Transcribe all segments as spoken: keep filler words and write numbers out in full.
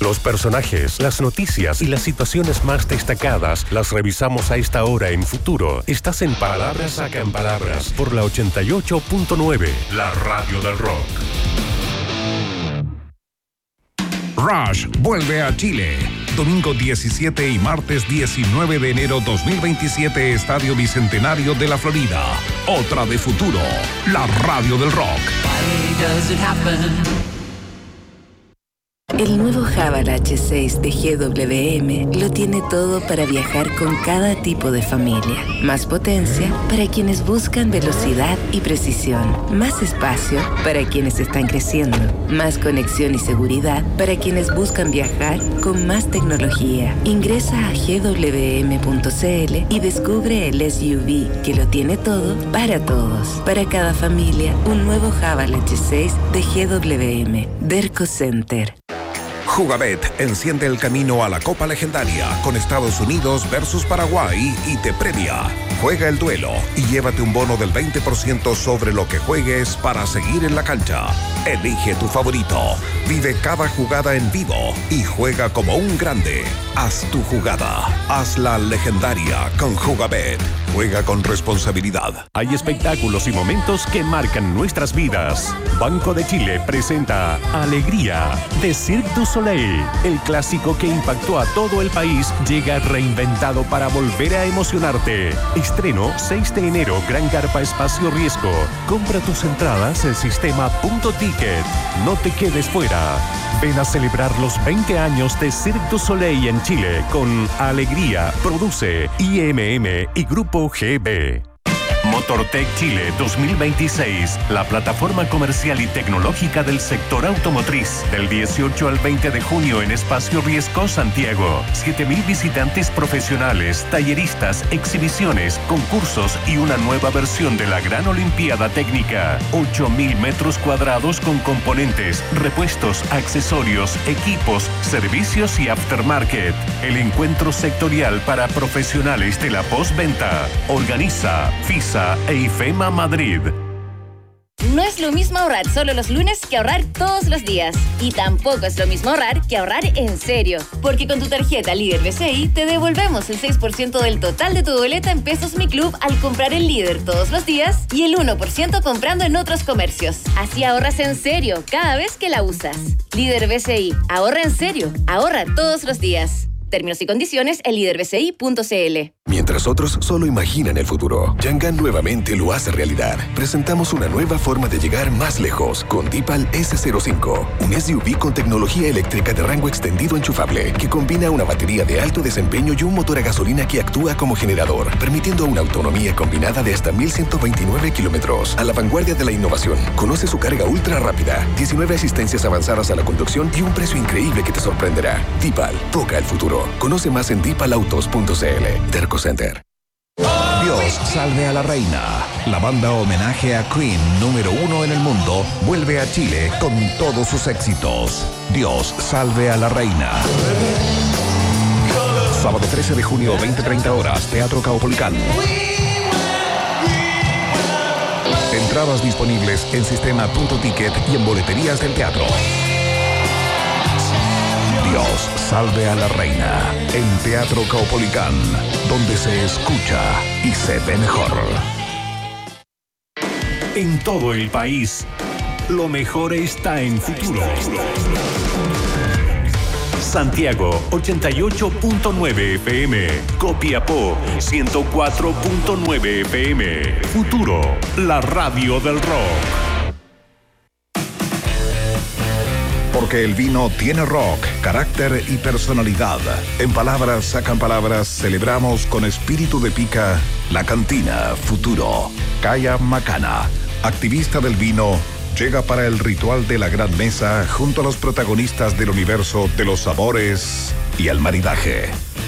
Los personajes, las noticias y las situaciones más destacadas las revisamos a esta hora en Futuro. Estás en Palabras Sacan Palabras por la ochenta y ocho punto nueve, la radio del rock. Rush vuelve a Chile. Domingo diecisiete y martes diecinueve de enero dos mil veintisiete, Estadio Bicentenario de la Florida. Otra de Futuro, la radio del rock. El nuevo Haval H seis de G W M lo tiene todo para viajar con cada tipo de familia. Más potencia para quienes buscan velocidad y precisión. Más espacio para quienes están creciendo. Más conexión y seguridad para quienes buscan viajar con más tecnología. Ingresa a G W M punto C L y descubre el S U V que lo tiene todo para todos. Para cada familia, un nuevo Haval H seis de G W M. Derco Center. Jugabet enciende el camino a la Copa Legendaria con Estados Unidos versus Paraguay y te premia. Juega el duelo y llévate un bono del veinte por ciento sobre lo que juegues para seguir en la cancha. Elige tu favorito, vive cada jugada en vivo y juega como un grande. Haz tu jugada, hazla legendaria con Jugabet. Juega con responsabilidad. Hay espectáculos y momentos que marcan nuestras vidas. Banco de Chile presenta Alegría de Cirque du Soleil. El clásico que impactó a todo el país llega reinventado para volver a emocionarte. Estreno seis de enero, Gran Carpa Espacio Riesgo. Compra tus entradas en sistema punto ticket. No te quedes fuera. Ven a celebrar los veinte años de Cirque du Soleil en Chile con Alegría. Produce I M M y Grupo G B. Motortech Chile dos mil veintiséis, la plataforma comercial y tecnológica del sector automotriz. Del dieciocho al veinte de junio en Espacio Riesgo, Santiago. siete mil visitantes profesionales, talleristas, exhibiciones, concursos y una nueva versión de la Gran Olimpiada Técnica. ocho mil metros cuadrados con componentes, repuestos, accesorios, equipos, servicios y aftermarket. El encuentro sectorial para profesionales de la postventa. Organiza FISA e IFEMA Madrid. No es lo mismo ahorrar solo los lunes que ahorrar todos los días. Y tampoco es lo mismo ahorrar que ahorrar en serio. Porque con tu tarjeta Líder B C I te devolvemos el seis por ciento del total de tu boleta en Pesos Mi Club al comprar en Líder todos los días y el uno por ciento comprando en otros comercios. Así ahorras en serio cada vez que la usas. Líder B C I. Ahorra en serio. Ahorra todos los días. Términos y condiciones en líder b c i punto c l. Mientras otros solo imaginan el futuro, Yangan nuevamente lo hace realidad. Presentamos una nueva forma de llegar más lejos con Deepal S cero cinco, un S U V con tecnología eléctrica de rango extendido enchufable que combina una batería de alto desempeño y un motor a gasolina que actúa como generador, permitiendo una autonomía combinada de hasta mil ciento veintinueve kilómetros. A la vanguardia de la innovación. Conoce su carga ultra rápida, diecinueve asistencias avanzadas a la conducción y un precio increíble que te sorprenderá. Deepal, toca el futuro. Conoce más en deepal autos punto c l. Derco Center. Dios salve a la reina. La banda homenaje a Queen número uno en el mundo vuelve a Chile con todos sus éxitos. Dios salve a la reina. Sábado trece de junio, veinte treinta horas, Teatro Caupolicán. Entradas disponibles en sistema punto ticket y en boleterías del teatro. Dios salve a la reina en Teatro Caupolicán, donde se escucha y se ve mejor. En todo el país, lo mejor está en Futuro. Santiago ochenta y ocho punto nueve F M, Copiapó ciento cuatro punto nueve F M. Futuro, la radio del rock. Porque el vino tiene rock, carácter y personalidad. En Palabras Sacan Palabras celebramos con espíritu de pica la cantina Futuro. Kaya Macana, activista del vino, llega para el ritual de la gran mesa junto a los protagonistas del universo de los sabores y el maridaje.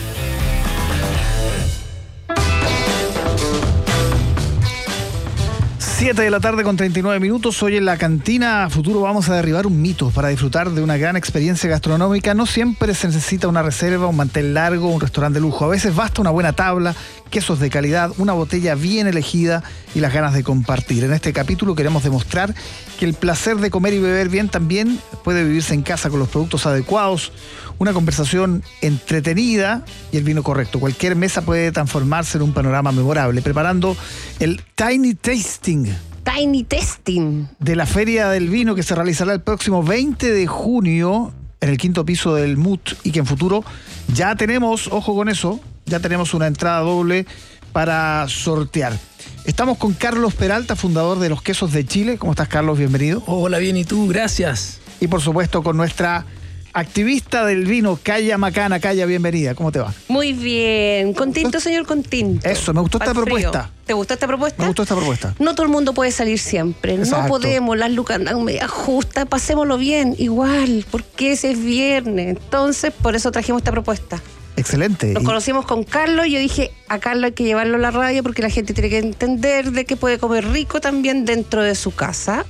siete de la tarde con treinta y nueve minutos. Hoy en la cantina Futuro vamos a derribar un mito. Para disfrutar de una gran experiencia gastronómica no siempre se necesita una reserva, un mantel largo, un restaurante de lujo. A veces basta una buena tabla quesos de calidad, una botella bien elegida y las ganas de compartir. En este capítulo queremos demostrar que el placer de comer y beber bien también puede vivirse en casa con los productos adecuados, una conversación entretenida y el vino correcto. Cualquier mesa puede transformarse en un panorama memorable, preparando el Tiny Tasting. Tiny Tasting. De la Feria del Vino que se realizará el próximo veinte de junio en el quinto piso del M U T y que en futuro ya tenemos, ojo con eso, ya tenemos una entrada doble para sortear. Estamos con Carlos Peralta, fundador de Los Quesos de Chile. ¿Cómo estás, Carlos? Bienvenido. Hola, bien, ¿y tú? Gracias. Y por supuesto con nuestra activista del vino, Calla Macana. Calla, bienvenida. ¿Cómo te va? Muy bien. Contento, señor Contento. Eso, me gustó esta propuesta. ¿Te gustó esta propuesta? Me gustó esta propuesta. No todo el mundo puede salir siempre. Exacto. No podemos, las lucas andan media justas, pasémoslo bien, igual, porque ese es viernes. Entonces, por eso trajimos esta propuesta. Excelente. Nos y... conocimos con Carlos y yo dije, a Carlos hay que llevarlo a la radio porque la gente tiene que entender de que puede comer rico también dentro de su casa.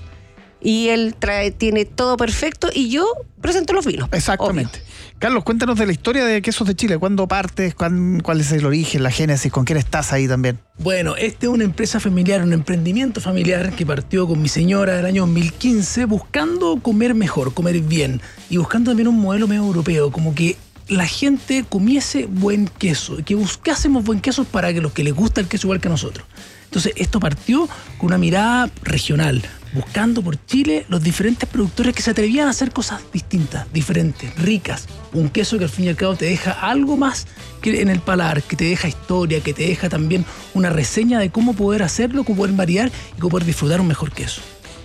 Y él trae, tiene todo perfecto y yo presento los vinos. Exactamente. Obvio. Carlos, cuéntanos de la historia de Quesos de Chile. ¿Cuándo partes? ¿Cuán, ¿Cuál es el origen, la génesis? ¿Con quién estás ahí también? Bueno, esta es una empresa familiar, un emprendimiento familiar que partió con mi señora del año dos mil quince buscando comer mejor, comer bien y buscando también un modelo medio europeo, como que la gente comiese buen queso, que buscásemos buen queso para que los que les gusta el queso igual que a nosotros. Entonces esto partió con una mirada regional, buscando por Chile los diferentes productores que se atrevían a hacer cosas distintas, diferentes, ricas. Un queso que al fin y al cabo te deja algo más que en el paladar, que te deja historia, que te deja también una reseña de cómo poder hacerlo, cómo poder variar y cómo poder disfrutar un mejor queso.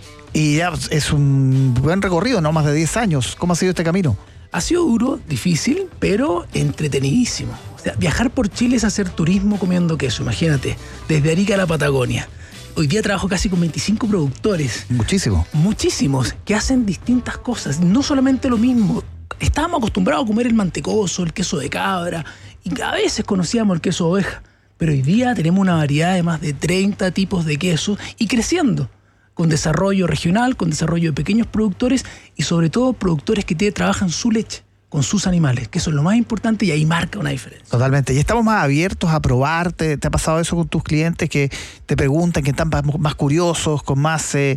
Y ya es un buen recorrido, ¿no? Más de diez años. ¿Cómo ha sido este camino? Ha sido duro, difícil, pero entretenidísimo. O sea, viajar por Chile es hacer turismo comiendo queso, imagínate, desde Arica a la Patagonia. Hoy día trabajo casi con veinticinco productores. Muchísimo. Muchísimos, que hacen distintas cosas, no solamente lo mismo. Estábamos acostumbrados a comer el mantecoso, el queso de cabra, y a veces conocíamos el queso de oveja. Pero hoy día tenemos una variedad de más de treinta tipos de quesos y creciendo, con desarrollo regional, con desarrollo de pequeños productores y sobre todo productores que te trabajan su leche con sus animales, que eso es lo más importante y ahí marca una diferencia. Totalmente. Y estamos más abiertos a probar. ¿Te, te ha pasado eso con tus clientes que te preguntan, que están más curiosos, con más eh,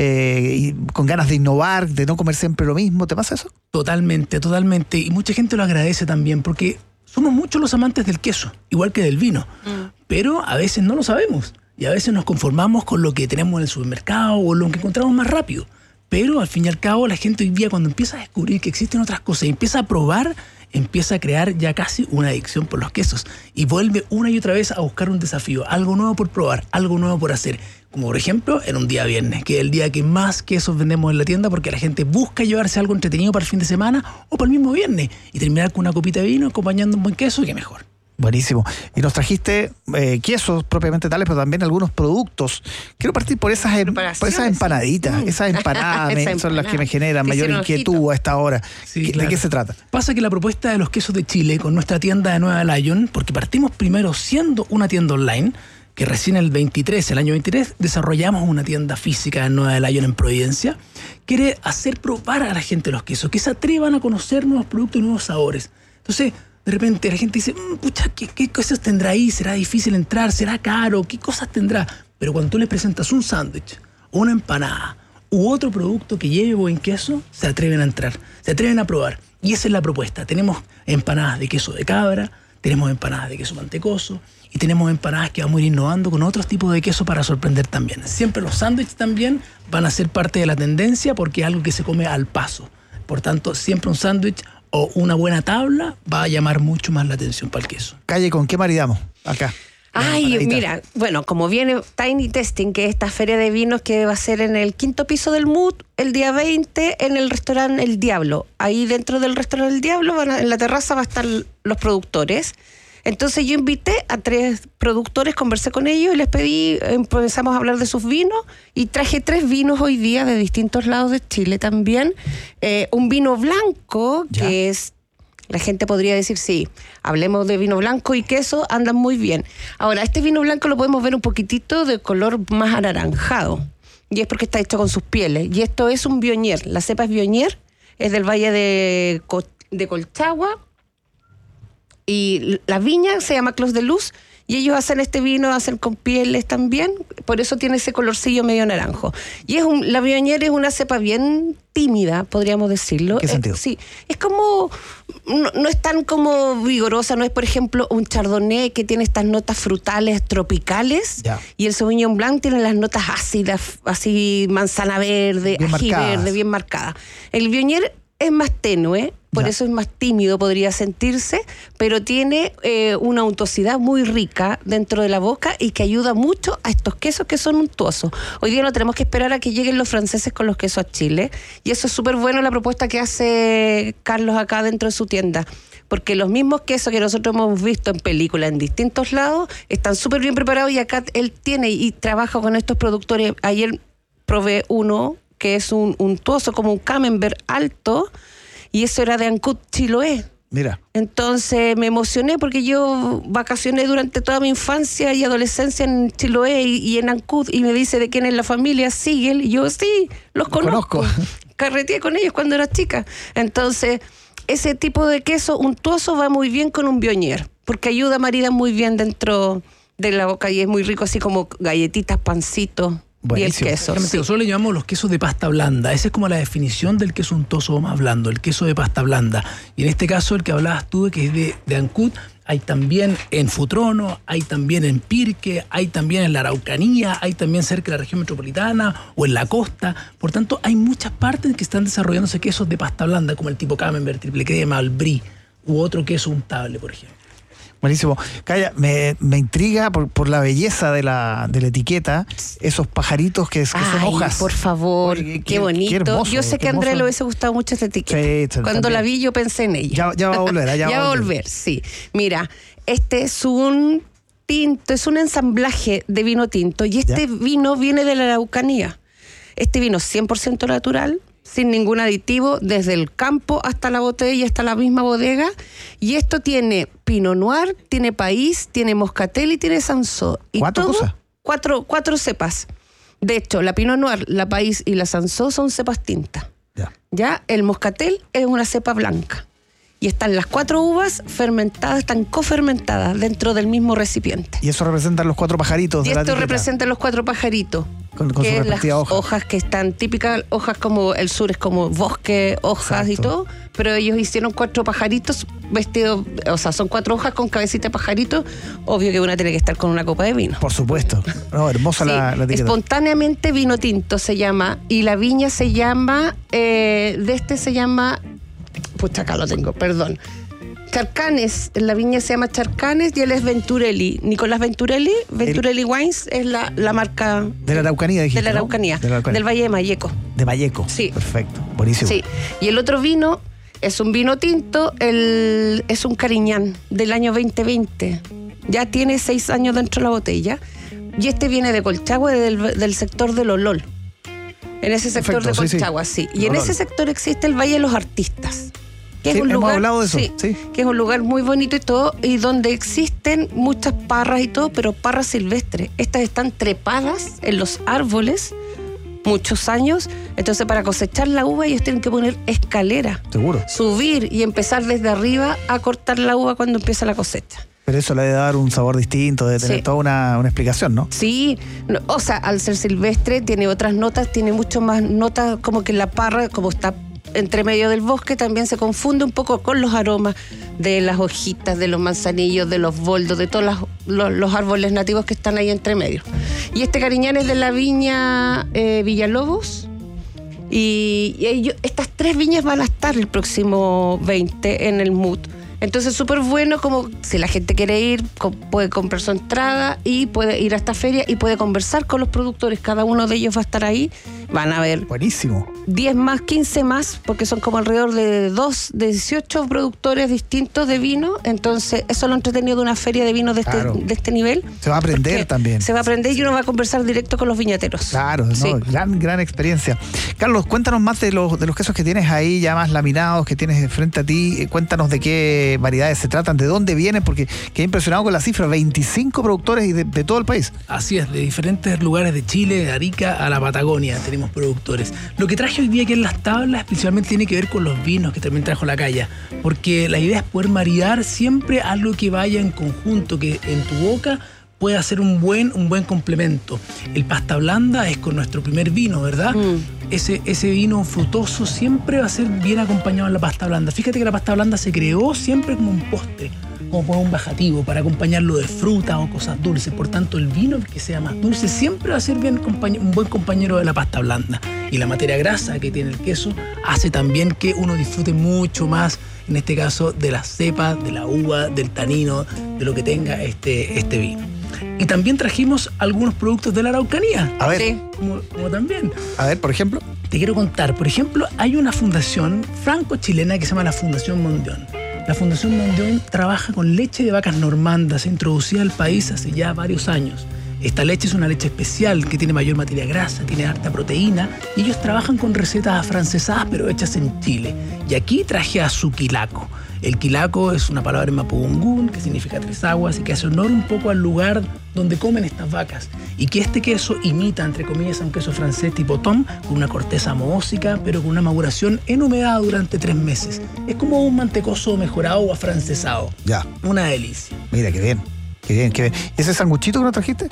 eh, con ganas de innovar, de no comer siempre lo mismo? ¿Te pasa eso? Totalmente, totalmente. Y mucha gente lo agradece también porque somos muchos los amantes del queso, igual que del vino, mm. pero a veces no lo sabemos. Y a veces nos conformamos con lo que tenemos en el supermercado o lo que encontramos más rápido. Pero al fin y al cabo la gente hoy día cuando empieza a descubrir que existen otras cosas y empieza a probar, empieza a crear ya casi una adicción por los quesos. Y vuelve una y otra vez a buscar un desafío, algo nuevo por probar, algo nuevo por hacer. Como por ejemplo en un día viernes, que es el día que más quesos vendemos en la tienda porque la gente busca llevarse algo entretenido para el fin de semana o para el mismo viernes y terminar con una copita de vino acompañando un buen queso, que mejor. Buenísimo. Y nos trajiste eh, quesos propiamente tales, pero también algunos productos. Quiero partir por esas, em, por esas empanaditas. Mm. Esas empanadas Esa son las que me generan mayor inquietud ojito. a esta hora. Sí, ¿De claro. qué se trata? Pasa que la propuesta de Los Quesos de Chile con nuestra tienda de Nueva Lion, porque partimos primero siendo una tienda online, que recién el veintitrés, el año veintitrés, desarrollamos una tienda física en Nueva Lion en Providencia, quiere hacer probar a la gente los quesos, que se atrevan a conocer nuevos productos y nuevos sabores. Entonces, de repente la gente dice, mmm, pucha, ¿qué, ¿qué cosas tendrá ahí? ¿Será difícil entrar? ¿Será caro? ¿Qué cosas tendrá? Pero cuando tú le presentas un sándwich, una empanada u otro producto que lleve buen queso, se atreven a entrar, se atreven a probar. Y esa es la propuesta. Tenemos empanadas de queso de cabra, tenemos empanadas de queso mantecoso y tenemos empanadas que vamos a ir innovando con otros tipos de queso para sorprender también. Siempre los sándwiches también van a ser parte de la tendencia porque es algo que se come al paso. Por tanto, siempre un sándwich o una buena tabla va a llamar mucho más la atención para el queso. Calle, ¿con qué maridamos acá? Ay, mira, bueno, como viene Tiny Tasting, que es esta feria de vinos que va a ser en el quinto piso del M U T, el día veinte, en el restaurante El Diablo. Ahí dentro del restaurante El Diablo, van a, en la terraza va a estar los productores. Entonces yo invité a tres productores, conversé con ellos y les pedí, empezamos a hablar de sus vinos y traje tres vinos hoy día de distintos lados de Chile también. Eh, un vino blanco, ¿Ya? que es, la gente podría decir, sí, hablemos de vino blanco y queso, andan muy bien. Ahora, este vino blanco lo podemos ver un poquitito de color más anaranjado y es porque está hecho con sus pieles. Y esto es un Viognier, la cepa es Viognier, es del Valle de, Co- de Colchagua. Y la viña se llama Clos de Luz Y ellos hacen este vino, hacen con pieles también, por eso tiene ese colorcillo medio naranjo. Y es un, la Viognier es una cepa bien tímida, podríamos decirlo. ¿En qué sentido? Eh, sí, es como, no, no es tan como vigorosa, no es por ejemplo un Chardonnay que tiene estas notas frutales tropicales, ya. Y el Sauvignon Blanc tiene las notas ácidas, así manzana verde, Bien ají marcadas. verde, bien marcada. El Viognier es más tenue, por Ya. eso es más tímido, podría sentirse, pero tiene eh, una untuosidad muy rica dentro de la boca y que ayuda mucho a estos quesos que son untuosos. Hoy día no tenemos que esperar a que lleguen los franceses con los quesos a Chile, y eso es súper bueno la propuesta que hace Carlos acá dentro de su tienda, porque los mismos quesos que nosotros hemos visto en películas en distintos lados están súper bien preparados, y acá él tiene y trabaja con estos productores. Ayer probé uno que es un untuoso, como un camembert alto, y eso era de Ancud Chiloé. Mira. Entonces me emocioné porque yo vacacioné durante toda mi infancia y adolescencia en Chiloé y, y en Ancud, y me dice de quién es la familia Siegel, y yo sí, los conozco. conozco. Carreteé con ellos cuando era chica. Entonces, ese tipo de queso untuoso va muy bien con un Viognier, porque ayuda, marida muy bien dentro de la boca, y es muy rico, así como galletitas, pancitos. Buenísimo. Y el queso. Exactamente, Sí. nosotros le llamamos los quesos de pasta blanda. Esa es como la definición del queso untuoso más blando, el queso de pasta blanda. Y en este caso, el que hablabas tú, que es de, de Ancud, hay también en Futrono, hay también en Pirque, hay también en la Araucanía, hay también cerca de la región metropolitana o en la costa. Por tanto, hay muchas partes en que están desarrollándose quesos de pasta blanda, como el tipo Camembert, triple crema, el brie, u otro queso untable, por ejemplo. Buenísimo. Calla, me, me intriga por, por la belleza de la, de la etiqueta, esos pajaritos que, que son Ay, hojas. por favor, Oye, qué, qué- bonito. qué hermoso, yo sé qué que a Andrés hermoso. le hubiese gustado mucho esta etiqueta. Sí, sí, Cuando también. la vi yo pensé en ella. Ya, ya va a volver, ¿eh? ya, Ya va a volver, sí. Mira, este es un tinto, es un ensamblaje de vino tinto, y este Ya. vino viene de la Araucanía. Este vino es cien por ciento natural, sin ningún aditivo, desde el campo hasta la botella, hasta la misma bodega. Y esto tiene Pinot Noir, tiene País, tiene Moscatel y tiene Sansó. Y ¿Cuatro todo- cosas? Cuatro, cuatro cepas. De hecho, la Pinot Noir, la País y la Sansó son cepas tintas. Ya. Ya, el Moscatel es una cepa blanca. Y están las cuatro uvas fermentadas, están cofermentadas dentro del mismo recipiente. Y eso representan los cuatro pajaritos Y de la esto etiqueta. representa los cuatro pajaritos. Con- con que su es las respectiva hoja. hojas que están típicas, hojas como el sur es como bosque, hojas y Exacto. todo, pero ellos hicieron cuatro pajaritos vestidos, o sea, son cuatro hojas con cabecita de pajarito. Obvio que una tiene que estar con una copa de vino. Por supuesto. No, hermosa Sí, la, la etiqueta. espontáneamente vino tinto se llama, y la viña se llama, eh, de este se llama, pucha, acá lo tengo, perdón. Charcanes, la viña se llama Charcanes y él es Venturelli. Nicolás Venturelli, Venturelli Wines es la, la marca De la Araucanía, dijiste, de la ¿no? Araucanía, De la Araucanía. del Valle de Mayeco. De Valleco. Sí. Perfecto. Buenísimo. Sí. Y el otro vino es un vino tinto, el, es un Cariñán del año veinte veinte. Ya tiene seis años dentro de la botella. Y este viene de Colchagua, del, del sector del Olol. En ese sector Perfecto, de sí, sí. Colchagua, sí. Y en Olol. ese sector existe el Valle de los Artistas. Que Sí, es un hemos lugar, hablado de eso, sí, sí. que es un lugar muy bonito y todo, y donde existen muchas parras y todo, pero parras silvestres. Estas están trepadas en los árboles muchos años, entonces para cosechar la uva ellos tienen que poner escalera, Seguro. subir y empezar desde arriba a cortar la uva cuando empieza la cosecha. Pero eso le debe dar un sabor distinto, de tener Sí. toda una, una explicación, ¿no? Sí, no, o sea, al ser silvestre tiene otras notas, tiene mucho más notas, como que la parra, como está entre medio del bosque, también se confunde un poco con los aromas de las hojitas, de los manzanillos, de los boldos, de todos las- los, los árboles nativos que están ahí entre medio. Y este Cariñán es de la viña eh, Villalobos. Y, y ellos- estas tres viñas van a estar el próximo veinte en el M U T. Entonces, súper bueno, como si la gente quiere ir, co- puede comprar su entrada y puede ir a esta feria y puede conversar con los productores. Cada uno de ellos va a estar ahí. Van a ver Buenísimo. diez más, quince más, porque son como alrededor de dos, de dieciocho productores distintos de vino. Entonces, eso es lo entretenido de una feria de vino de este, Claro. de este nivel. Se va a aprender Porque también. Se va a aprender y uno va a conversar directo con los viñateros. Claro, ¿no? Sí. gran, gran experiencia. Carlos, cuéntanos más de los, de los quesos que tienes ahí, ya más laminados, que tienes frente a ti. Eh, Cuéntanos de qué variedades se tratan, de dónde vienen, porque quedé impresionado con la cifra, veinticinco productores y de, de todo el país. Así es, de diferentes lugares de Chile, de Arica a la Patagonia. Tenemos muchísimos productores. Lo que traje hoy día aquí en las tablas principalmente tiene que ver con los vinos que también trajo la Calla, porque la idea es poder maridar siempre algo que vaya en conjunto, que en tu boca puede hacer un buen, un buen complemento. El pasta blanda es con nuestro primer vino, ¿verdad? Mm. Ese, ese vino frutoso siempre va a ser bien acompañado en la pasta blanda. Fíjate que la pasta blanda se creó siempre como un postre, como un bajativo, para acompañarlo de fruta o cosas dulces. Por tanto, el vino que sea más dulce siempre va a ser bien un buen compañero de la pasta blanda. Y la materia grasa que tiene el queso hace también que uno disfrute mucho más, en este caso, de la cepa, de la uva, del tanino, de lo que tenga este, este vino. Y también trajimos algunos productos de la Araucanía. A ver. Sí. Como, como también. A ver, por ejemplo. Te quiero contar. Por ejemplo, hay una fundación franco-chilena que se llama la Fundación Mondión. La Fundación Mondión trabaja con leche de vacas normandas, introducida al país hace ya varios años. Esta leche es una leche especial que tiene mayor materia grasa, tiene harta proteína, y ellos trabajan con recetas afrancesadas pero hechas en Chile. Y aquí traje a su quilaco. El quilaco es una palabra en mapudungún que significa tres aguas y que hace honor un poco al lugar donde comen estas vacas. Y que este queso imita, entre comillas, a un queso francés tipo tom, con una corteza mohósica, pero con una maduración en humedad durante tres meses. Es como un mantecoso mejorado o afrancesado. Ya. Una delicia. Mira, qué bien. Qué bien, qué bien. ¿Y ese sanguchito que nos trajiste?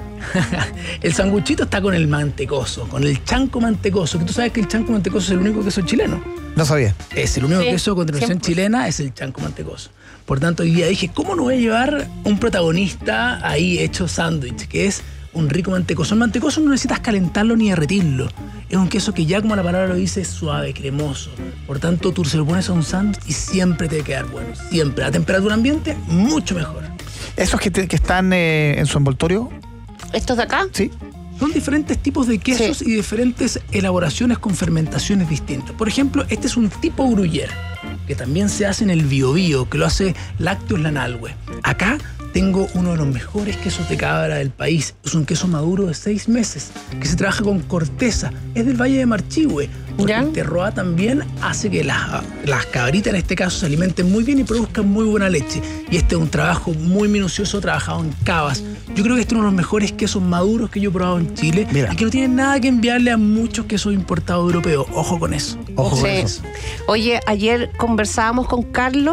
El sanguchito está con el mantecoso, con el chanco mantecoso, que tú sabes que el chanco mantecoso es el único queso chileno. No sabía. Es el único sí, queso con denominación chilena, es el chanco mantecoso. Por tanto, hoy día dije, ¿cómo no voy a llevar un protagonista ahí hecho sándwich? Que es un rico mantecoso. El mantecoso no necesitas calentarlo ni derretirlo. Es un queso que ya, como la palabra lo dice, es suave, cremoso. Por tanto, tú se lo pones a un sándwich y siempre te va a quedar bueno. Siempre. A temperatura ambiente, mucho mejor. ¿Esos que, te, que están eh, en su envoltorio? ¿Estos de acá? Sí. Son diferentes tipos de quesos sí. y diferentes elaboraciones con fermentaciones distintas. Por ejemplo, este es un tipo gruyère, que también se hace en el Biobío, que lo hace Lácteos Lanalhue. Acá tengo uno de los mejores quesos de cabra del país. Es un queso maduro de seis meses, que se trabaja con corteza. Es del Valle de Marchihue, porque ¿ya? El terroir también hace que las, las cabritas, en este caso, se alimenten muy bien y produzcan muy buena leche. Y este es un trabajo muy minucioso, trabajado en cavas. Yo creo que este es uno de los mejores quesos maduros que yo he probado en Chile. Mira. Y que no tiene nada que enviarle a muchos quesos importados europeos. Ojo con eso. Ojo sí. con eso. Oye, ayer conversábamos con Carlos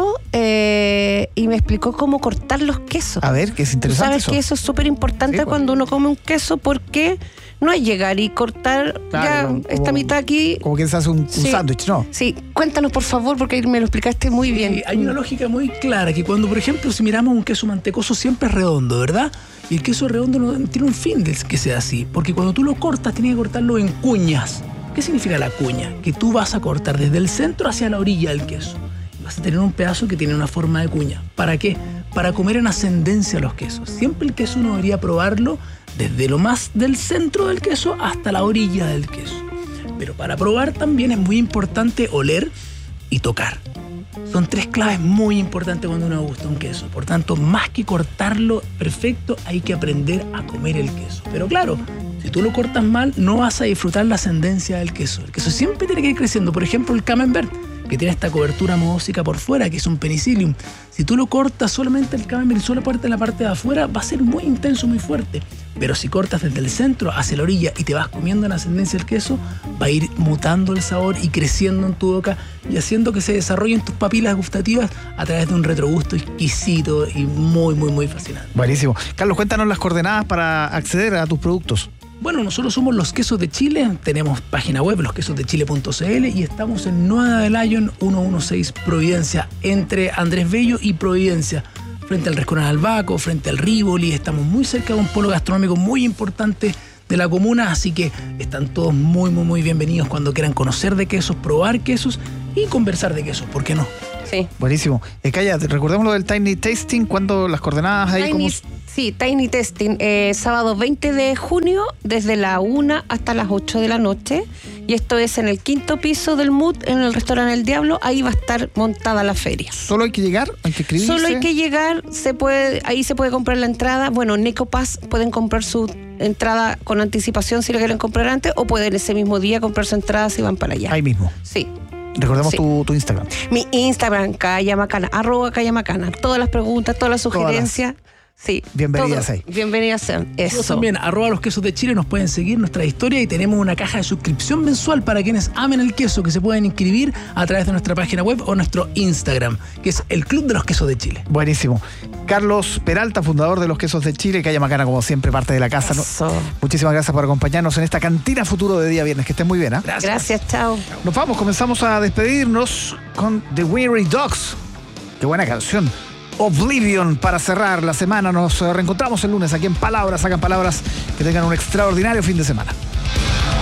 eh, y me explicó cómo cortar los quesos. A ver, que es interesante. ¿Sabes eso? que eso es súper importante sí, cuando uno come un queso? Porque no es llegar y cortar claro, ya como, esta mitad aquí. Como que se hace un, un sí, sándwich, ¿no? Sí, cuéntanos por favor, porque me lo explicaste muy bien. Sí, hay una lógica muy clara, que cuando, por ejemplo, si miramos un queso mantecoso siempre es redondo, ¿verdad? Y el queso redondo no, tiene un fin de que sea así, porque cuando tú lo cortas tienes que cortarlo en cuñas. ¿Qué significa la cuña? Que tú vas a cortar desde el centro hacia la orilla del queso. Y vas a tener un pedazo que tiene una forma de cuña. ¿Para qué? Para comer en ascendencia los quesos. Siempre el queso uno debería probarlo desde lo más del centro del queso hasta la orilla del queso. Pero para probar también es muy importante oler y tocar. Son tres claves muy importantes cuando uno gusta un queso. Por tanto, más que cortarlo perfecto, hay que aprender a comer el queso. Pero claro, si tú lo cortas mal, no vas a disfrutar la ascendencia del queso. El queso siempre tiene que ir creciendo. Por ejemplo, el camembert, que tiene esta cobertura mohósica por fuera, que es un penicillium. Si tú lo cortas solamente el camembert y solo parte la parte de afuera, va a ser muy intenso, muy fuerte. Pero si cortas desde el centro hacia la orilla y te vas comiendo en ascendencia el queso, va a ir mutando el sabor y creciendo en tu boca y haciendo que se desarrollen tus papilas gustativas a través de un retrogusto exquisito y muy, muy, muy fascinante. Buenísimo. Carlos, cuéntanos las coordenadas para acceder a tus productos. Bueno, nosotros somos Los Quesos de Chile, tenemos página web, los quesos de chile punto c l, y estamos en Nueva de Lyon, ciento dieciséis Providencia, entre Andrés Bello y Providencia, frente al restaurante Albaco, frente al Rivoli. Estamos muy cerca de un polo gastronómico muy importante de la comuna, así que están todos muy, muy, muy bienvenidos cuando quieran conocer de quesos, probar quesos y conversar de quesos, ¿por qué no? Sí. Buenísimo. Eh, Calla, recordemos lo del Tiny Tasting, ¿cuándo las coordenadas ahí? Tiny, sí, Tiny Tasting, eh, sábado veinte de junio, desde la una hasta las ocho de la noche. Y esto es en el quinto piso del M U D, en el restaurante El Diablo. Ahí va a estar montada la feria. ¿Solo hay que llegar? ¿Hay que escribirse? Solo hay que llegar, se puede, ahí se puede comprar la entrada. Bueno, Necopass pueden comprar su entrada con anticipación si lo quieren comprar antes, o pueden ese mismo día comprar su entrada si van para allá. Ahí mismo. Sí. Recordemos sí. tu, tu Instagram. Mi Instagram, Calla Macana, arroba Calla Macana. Todas las preguntas, todas las sugerencias. Todas las... Sí. Bienvenidas todo, ahí. Bienvenidas sean. Eso. También, arroba los quesos de Chile, nos pueden seguir nuestra historia y tenemos una caja de suscripción mensual para quienes amen el queso, que se pueden inscribir a través de nuestra página web o nuestro Instagram, que es el Club de los Quesos de Chile. Buenísimo. Carlos Peralta, fundador de los Quesos de Chile, Calle Macana, como siempre, parte de la casa. Eso. Muchísimas gracias por acompañarnos en esta cantina futuro de día viernes. Que estén muy bien. ¿eh? Gracias. Gracias, chao. Nos vamos, comenzamos a despedirnos con The Weary Dogs. Qué buena canción. Oblivion para cerrar la semana. Nos reencontramos el lunes aquí en Palabras, Sacan Palabras. Que tengan un extraordinario fin de semana.